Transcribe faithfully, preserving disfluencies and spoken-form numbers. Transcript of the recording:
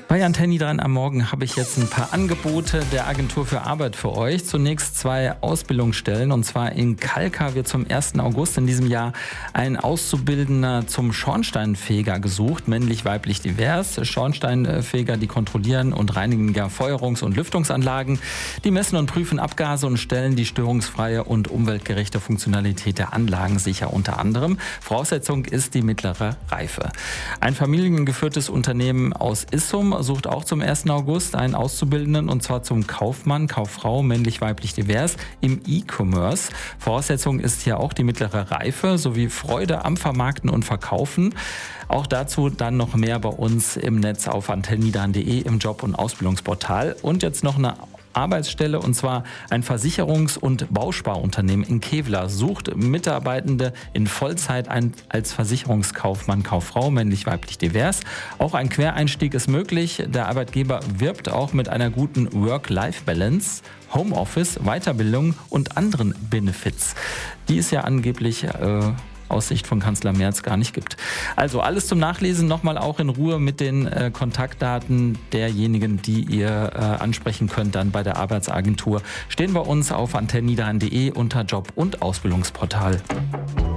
Bei Antenne Niederrhein am Morgen habe ich jetzt ein paar Angebote der Agentur für Arbeit für euch. Zunächst zwei Ausbildungsstellen, und zwar in Kalkar wird zum ersten August in diesem Jahr ein Auszubildender zum Schornsteinfeger gesucht, männlich, weiblich, divers. Schornsteinfeger, die kontrollieren und reinigen ja Feuerungs- und Lüftungsanlagen. Die messen und prüfen Abgase und stellen die störungsfreie und umweltgerechte Funktionalität der Anlagen sicher, unter anderem. Voraussetzung ist die mittlere Reife. Ein familiengeführtes Unternehmen aus Issum sucht auch zum ersten August einen Auszubildenden, und zwar zum Kaufmann, Kauffrau, männlich, weiblich, divers im E-Commerce. Voraussetzung ist hier auch die mittlere Reife sowie Freude am Vermarkten und Verkaufen. Auch dazu dann noch mehr bei uns im Netz auf antenne niederrhein punkt de im Job- und Ausbildungsportal. Und jetzt noch eine Arbeitsstelle, und zwar ein Versicherungs- und Bausparunternehmen in Kevlar sucht Mitarbeitende in Vollzeit ein, als Versicherungskaufmann, Kauffrau, männlich, weiblich, divers. Auch ein Quereinstieg ist möglich. Der Arbeitgeber wirbt auch mit einer guten Work-Life-Balance, Homeoffice, Weiterbildung und anderen Benefits, die es ja angeblich äh, aus Sicht von Kanzler Merz gar nicht gibt. Also alles zum Nachlesen, nochmal auch in Ruhe mit den äh, Kontaktdaten derjenigen, die ihr äh, ansprechen könnt, dann bei der Arbeitsagentur, stehen bei uns auf antenne niederrhein punkt de unter Job- und Ausbildungsportal.